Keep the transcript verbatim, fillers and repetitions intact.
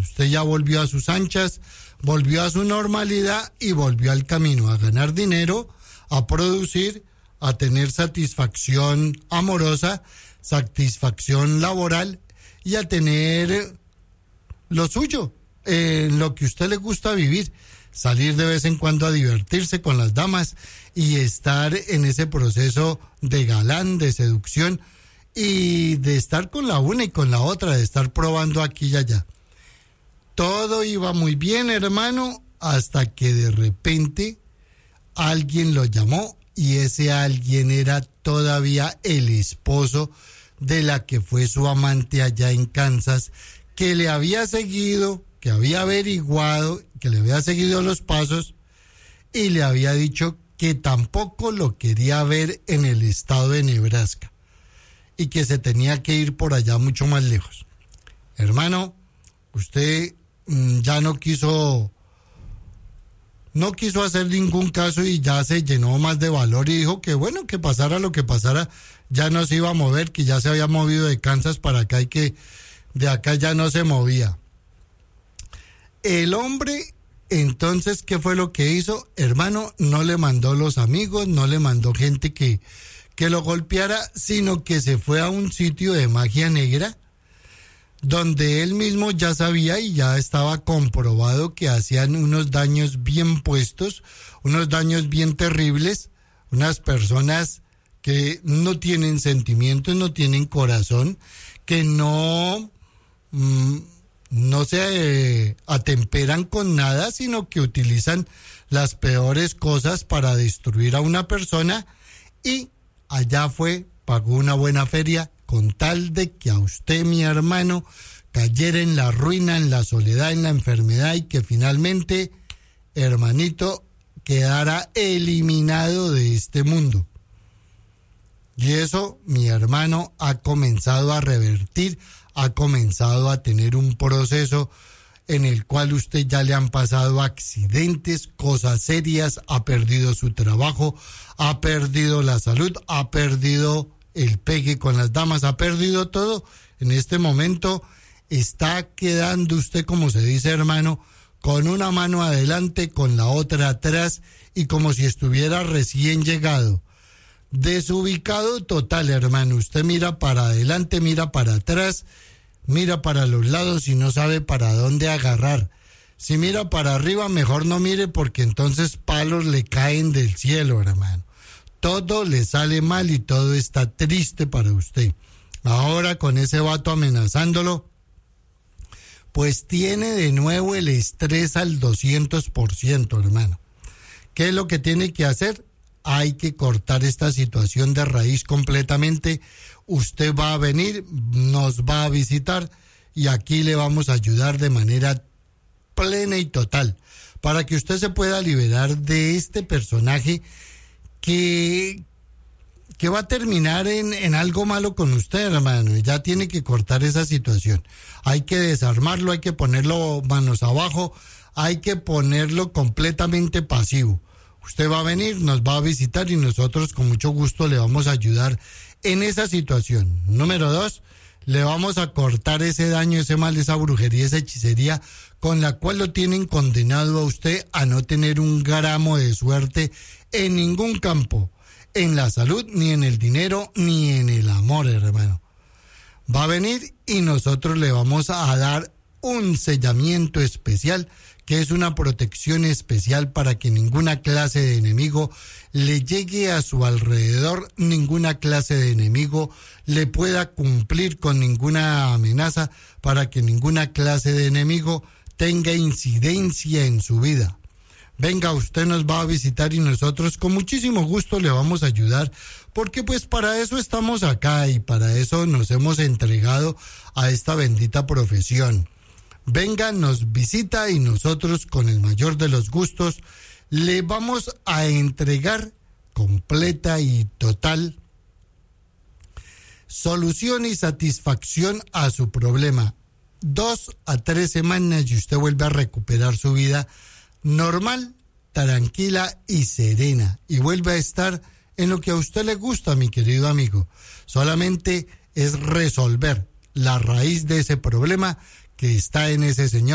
Usted ya volvió a sus anchas, volvió a su normalidad y volvió al camino a ganar dinero, a producir, a tener satisfacción amorosa, satisfacción laboral y a tener lo suyo, eh, lo que a usted le gusta vivir. Salir de vez en cuando a divertirse con las damas y estar en ese proceso de galán, de seducción y de estar con la una y con la otra, de estar probando aquí y allá. Todo iba muy bien, hermano, hasta que de repente alguien lo llamó y ese alguien era todavía el esposo de la que fue su amante allá en Kansas, que le había seguido, que había averiguado, que le había seguido los pasos y le había dicho que tampoco lo quería ver en el estado de Nebraska y que se tenía que ir por allá mucho más lejos. Hermano, usted mmm, ya no quiso, no quiso hacer ningún caso y ya se llenó más de valor y dijo que bueno, que pasara lo que pasara, ya no se iba a mover, que ya se había movido de Kansas para acá y que de acá ya no se movía. El hombre, entonces, ¿qué fue lo que hizo? Hermano, no le mandó los amigos, no le mandó gente que, que lo golpeara, sino que se fue a un sitio de magia negra, donde él mismo ya sabía y ya estaba comprobado que hacían unos daños bien puestos, unos daños bien terribles, unas personas que no tienen sentimientos, no tienen corazón, que no... Mmm, no se eh, atemperan con nada, sino que utilizan las peores cosas para destruir a una persona y allá fue, pagó una buena feria con tal de que a usted, mi hermano, cayera en la ruina, en la soledad, en la enfermedad y que finalmente, hermanito, quedara eliminado de este mundo. Y eso, mi hermano, ha comenzado a revertir, ha comenzado a tener un proceso en el cual usted ya le han pasado accidentes, cosas serias, ha perdido su trabajo, ha perdido la salud, ha perdido el pegue con las damas, ha perdido todo. En este momento está quedando usted, como se dice, hermano, con una mano adelante, con la otra atrás y como si estuviera recién llegado. Desubicado total, hermano. Usted mira para adelante, mira para atrás, mira para los lados y no sabe para dónde agarrar. Si mira para arriba, mejor no mire porque entonces palos le caen del cielo, hermano. Todo le sale mal y todo está triste para usted. Ahora con ese vato amenazándolo, pues tiene de nuevo el estrés al doscientos por ciento, hermano. ¿Qué es lo que tiene que hacer? Hay que cortar esta situación de raíz completamente. Usted va a venir, nos va a visitar y aquí le vamos a ayudar de manera plena y total para que usted se pueda liberar de este personaje que, que va a terminar en, en algo malo con usted, hermano. Ya tiene que cortar esa situación. Hay que desarmarlo, hay que ponerlo manos abajo, hay que ponerlo completamente pasivo. Usted va a venir, nos va a visitar y nosotros con mucho gusto le vamos a ayudar en esa situación. Número dos, le vamos a cortar ese daño, ese mal, esa brujería, esa hechicería con la cual lo tienen condenado a usted a no tener un gramo de suerte en ningún campo, en la salud, ni en el dinero, ni en el amor, hermano. Va a venir y nosotros le vamos a dar un sellamiento especial, que es una protección especial para que ninguna clase de enemigo le llegue a su alrededor, ninguna clase de enemigo le pueda cumplir con ninguna amenaza, para que ninguna clase de enemigo tenga incidencia en su vida. Venga, usted nos va a visitar y nosotros con muchísimo gusto le vamos a ayudar, porque pues para eso estamos acá y para eso nos hemos entregado a esta bendita profesión. Venga, nos visita y nosotros con el mayor de los gustos le vamos a entregar completa y total solución y satisfacción a su problema. Dos a tres semanas y usted vuelve a recuperar su vida normal, tranquila y serena y vuelve a estar en lo que a usted le gusta, mi querido amigo. Solamente es resolver la raíz de ese problema que está en ese señor